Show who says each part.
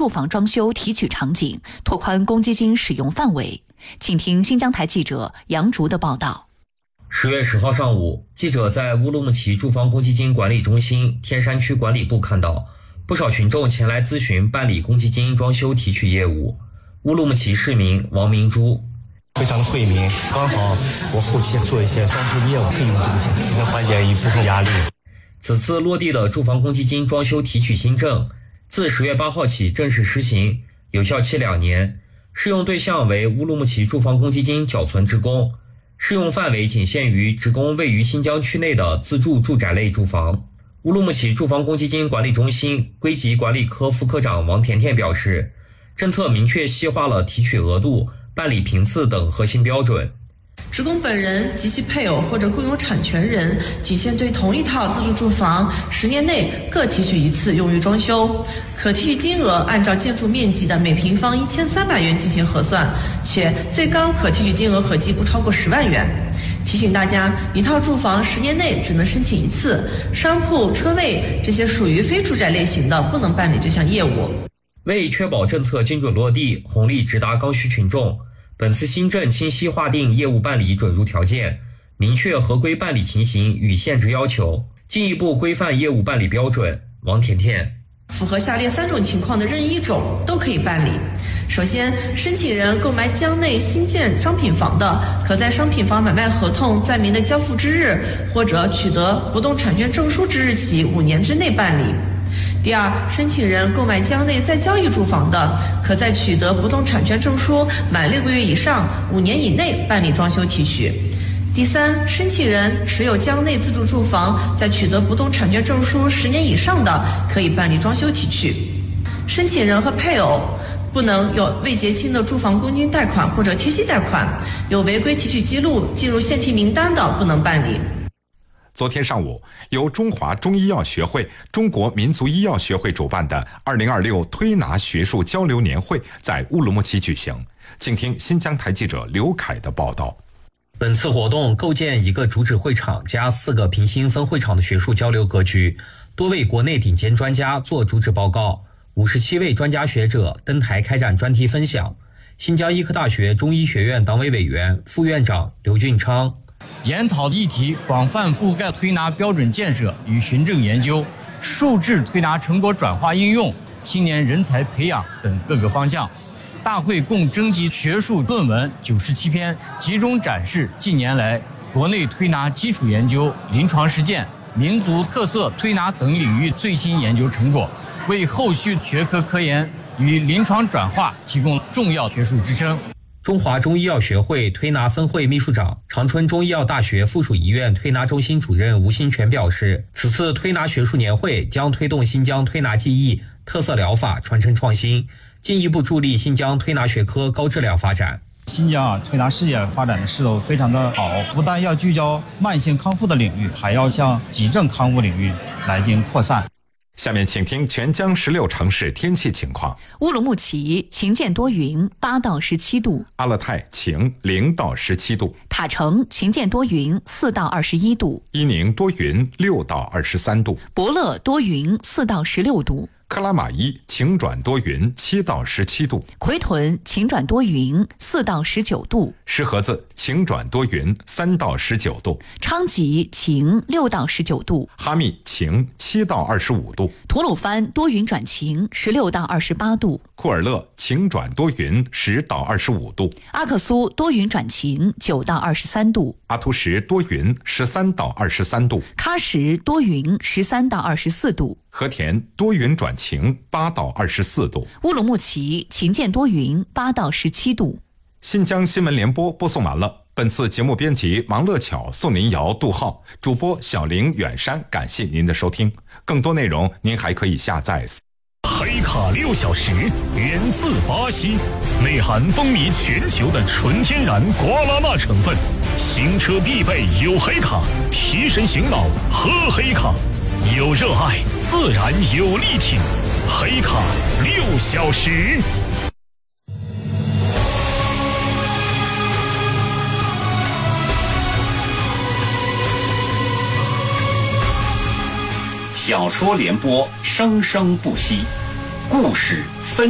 Speaker 1: 住房装修提取场景，拓宽公积金使用范围。请听新疆台记者杨竹的报道。
Speaker 2: 10月10号上午，记者在乌鲁木齐住房公积金管理中心天山区管理部看到，不少群众前来咨询办理公积金装修提取业务。乌鲁木齐市民王明珠：
Speaker 3: 非常的惠民，刚好我后期做一些装修业务，可以用这个钱，能缓解一部分压力。
Speaker 2: 此次落地的住房公积金装修提取新政，自10月8号起正式施行，有效期2年，适用对象为乌鲁木齐住房公积金缴存职工，适用范围仅限于职工位于新疆区内的自住住宅类住房。乌鲁木齐住房公积金管理中心归集管理科副科长王甜甜表示，政策明确细化了提取额度、办理频次等核心标准。
Speaker 4: 职工本人及其配偶或者共有产权人仅限对同一套自住住房10年内各提取一次用于装修，可提取金额按照建筑面积的每平方1300元进行核算，且最高可提取金额合计不超过10万元。提醒大家，一套住房10年内只能申请一次，商铺、车位这些属于非住宅类型的不能办理这项业务。
Speaker 2: 为确保政策精准落地，红利直达刚需群众，本次新政清晰划定业务办理准入条件，明确合规办理情形与限制要求，进一步规范业务办理标准。王甜甜：
Speaker 4: 符合下列3种情况的任意一种都可以办理。首先，申请人购买疆内新建商品房的，可在商品房买卖合同载明的交付之日或者取得不动产权证书之日起5年之内办理。第二，申请人购买疆内再交易住房的，可在取得不动产权证书满6个月以上5年以内办理装修提取。第三，申请人持有疆内自住住房，在取得不动产权证书10年以上的，可以办理装修提取。申请人和配偶不能有未结清的住房公积金贷款或者贴息贷款，有违规提取记录进入限提名单的，不能办理。
Speaker 5: 昨天上午，由中华中医药学会、中国民族医药学会主办的2026推拿学术交流年会在乌鲁木齐举行。请听新疆台记者刘凯的报道。
Speaker 2: 本次活动构建一个主旨会场加4个平行分会场的学术交流格局，多位国内顶尖专家做主旨报告，57位专家学者登台开展专题分享。新疆医科大学中医学院党委委员、副院长刘俊昌：
Speaker 6: 研讨议题广泛覆盖推拿标准建设与循证研究、数字推拿成果转化应用、青年人才培养等各个方向。大会共征集学术论文97篇，集中展示近年来国内推拿基础研究、临床实践、民族特色推拿等领域最新研究成果，为后续学科科研与临床转化提供重要学术支撑。
Speaker 2: 中华中医药学会推拿分会秘书长、长春中医药大学附属医院推拿中心主任吴新全表示，此次推拿学术年会将推动新疆推拿技艺、特色疗法传承创新，进一步助力新疆推拿学科高质量发展。
Speaker 7: 新疆推拿事业发展的势头非常的好，不但要聚焦慢性康复的领域，还要向急症康复领域来进行扩散。
Speaker 5: 下面请听全疆16城市天气情况。
Speaker 1: 乌鲁木齐晴见多云，8到17度；
Speaker 5: 阿勒泰晴0到17度；
Speaker 1: 塔城晴见多云，4到21度；
Speaker 5: 伊宁多云6到23度；
Speaker 1: 博乐多云4到16度；
Speaker 5: 克拉玛依晴转多云7到17度；
Speaker 1: 奎屯晴转多云4到19度；
Speaker 5: 石河子晴转多云3到19度；
Speaker 1: 昌吉晴6到19度；
Speaker 5: 哈密晴7到25度；
Speaker 1: 吐鲁番多云转晴16到28度；
Speaker 5: 库尔勒晴转多云10到25度；
Speaker 1: 阿克苏多云转晴9到23度；
Speaker 5: 阿图什多云13到23度；
Speaker 1: 喀什多云13到24度；
Speaker 5: 和田多云转晴8到24度；
Speaker 1: 乌鲁木齐晴见多云8到17度。
Speaker 5: 新疆新闻联播播送完了。本次节目编辑王乐巧、宋林瑶、杜浩，主播小玲、远山，感谢您的收听。更多内容您还可以下载。
Speaker 8: 黑卡6小时源自巴西，内含风靡全球的纯天然瓜拉纳成分，行车必备有黑卡，提神醒脑喝黑卡，有热爱自然有力挺，黑卡6小时。
Speaker 9: 小说联播，生生不息，故事